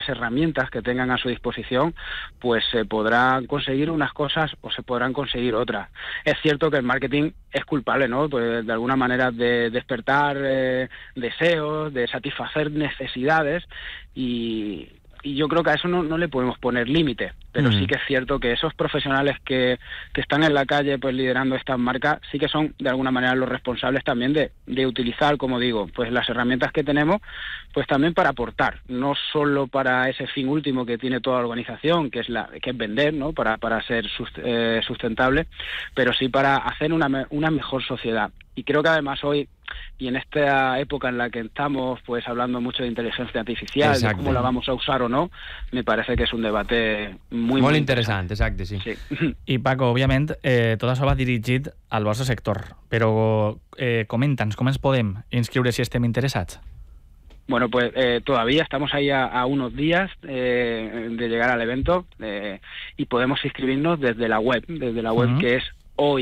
herramientas que tengan a su disposición, pues se podrán conseguir unas cosas o se podrán conseguir otras. Es cierto que el marketing es culpable, ¿no? Pues de alguna manera de despertar deseos, de satisfacer necesidades y yo creo que a eso no le podemos poner límite, pero sí que es cierto que esos profesionales que están en la calle pues liderando estas marcas sí que son de alguna manera los responsables también de utilizar, como digo, pues las herramientas que tenemos pues también para aportar, no solo para ese fin último que tiene toda organización, que es vender, ¿no? Para ser sustentable, pero sí para hacer una mejor sociedad. Y creo que además hoy, y en esta época en la que estamos pues hablando mucho de inteligencia artificial, de cómo la vamos a usar o no, me parece que és un debate molt interessant. Exacte, sí. I Paco, òbviament, tot això va dirigit al vostre sector, però comenta'ns com ens podem inscriure si estem interessats. Bueno, pues todavía estamos ahí a unos días de llegar al evento y podemos inscribirnos desde la web que es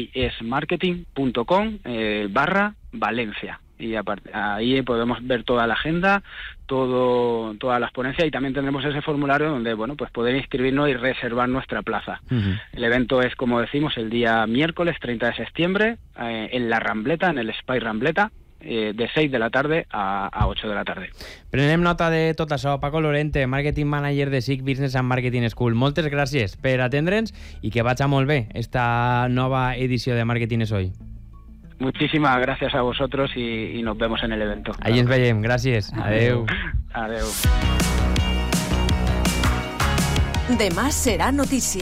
hoyesmarketing.com/Valencia. Y ahí podemos ver toda la agenda, todas las ponencias, y también tendremos ese formulario donde, bueno, pues poder inscribirnos y reservar nuestra plaza. El evento es, como decimos, el día miércoles 30 de septiembre en la Rambleta, en el Espai Rambleta, de 6 de la tarde a 8 de la tarde. Prenem nota de tot això. Paco Lorente, Marketing Manager de SIC Business and Marketing School. Moltes gràcies per atendre'ns i que vagi molt bé esta nova edició de Marketing és Hoy. Muchísimas gracias a vosotros y nos vemos en el evento. Ahí ens veiem. Gràcies. Adeu. Adeu. Demà serà notícia.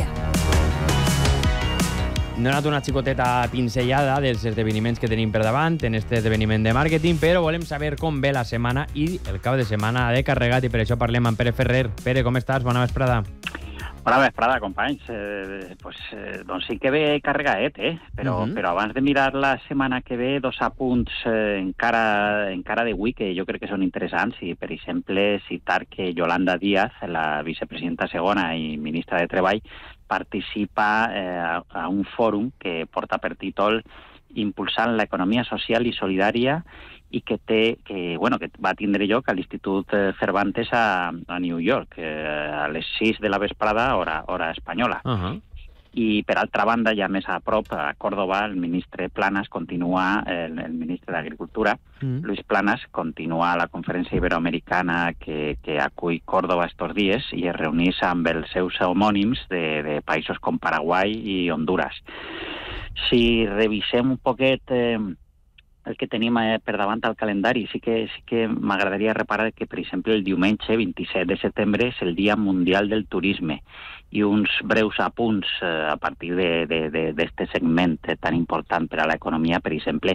No he donat una xicoteta pinzellada dels esdeveniments que tenim per davant en aquest esdeveniment de màrqueting, però volem saber com ve la setmana i el cap de setmana de carregat, i per això parlem amb Pere Ferrer. Pere, com estàs? Bona vesprada. Bona vesprada, companys. Doncs sí que ve carregadet, però abans de mirar la setmana que ve, dos apunts encara d'avui que jo crec que són interessants, i per exemple citar que Yolanda Díaz, la vicepresidenta segona i ministra de Treball, participa a un fòrum que porta per títol Impulsant l'economia social i solidària, i que va tindre lloc a l'Institut Cervantes a New York a les 6 de la vesprada, hora espanyola. I per altra banda, ja més a prop, a Còrdova, el ministre Planas continua, el ministre d'Agricultura, Luis Planas, continua la conferència iberoamericana que acull Còrdova estos dies i es reuneix amb els seus homònims de països com Paraguai i Honduras. Si revisem un poquet el que tenim per davant al calendari, sí que m'agradaria reparar que, per exemple, el diumenge 27 de setembre és el Dia Mundial del Turisme, i uns breus apunts a partir d'este segment tan important per a l'economia. Per exemple,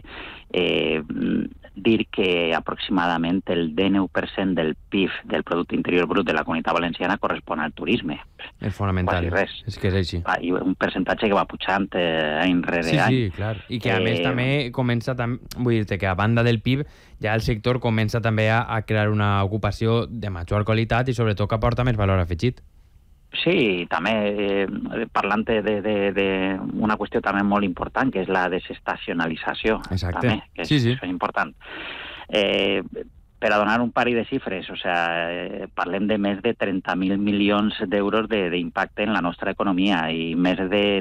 dir que aproximadament el 19% del PIB, del Producte Interior Brut de la Comunitat Valenciana, correspon al turisme. És fonamental, és que és així. I un percentatge que va pujant any rere any. Sí, clar. I que a més també comença, vull dir-te que a banda del PIB, ja el sector comença també a crear una ocupació de major qualitat i sobretot que aporta més valor afegit. Sí, també parlant d'una qüestió també molt important, que és la desestacionalització. Exacte. També, que és important. Per a donar un parell de xifres, parlem de més de 30.000 milions d'euros d'impacte en la nostra economia i més de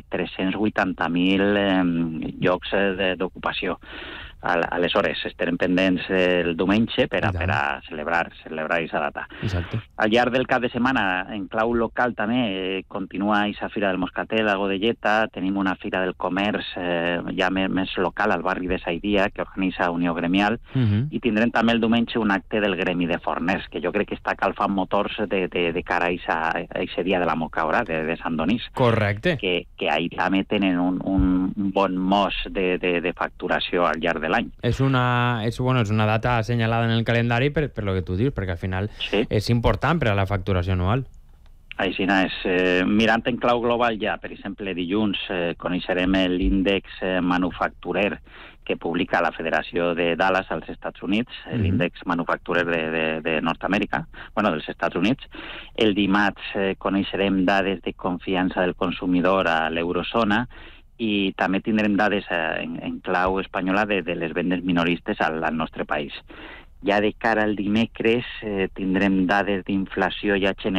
380.000 llocs d'ocupació. Aleshores, estarem pendents el diumenge per a celebrar aquesta data. Exacte. Al llarg del cap de setmana, en clau local també, continua aquesta Fira del Moscatel a Godelleta, tenim una Fira del Comerç ja més local al barri de Saidia, que organitza Unió Gremial, i tindrem també el diumenge un acte del Gremi de Forners, que jo crec que està calfant motors de cara a aquest dia de la Mocaora, de Sant Donís. Correcte. Que ahir també tenen un bon mos de facturació al llarg de l'any. És una data assenyalada en el calendari per lo que tu dius, perquè al final és important per a la facturació anual. Així és. Mirant en clau global ja, per exemple, dilluns coneixerem l'índex manufacturer que publica la Federació de Dallas als Estats Units, l'índex manufacturer de Nord-Amèrica, dels Estats Units. El dimarts coneixerem dades de confiança del consumidor a l'eurozona, i també tindrem dades en clau espanyola de les vendes minoristes al nostre país. Ja de cara al dimecres tindrem dades d'inflació ja general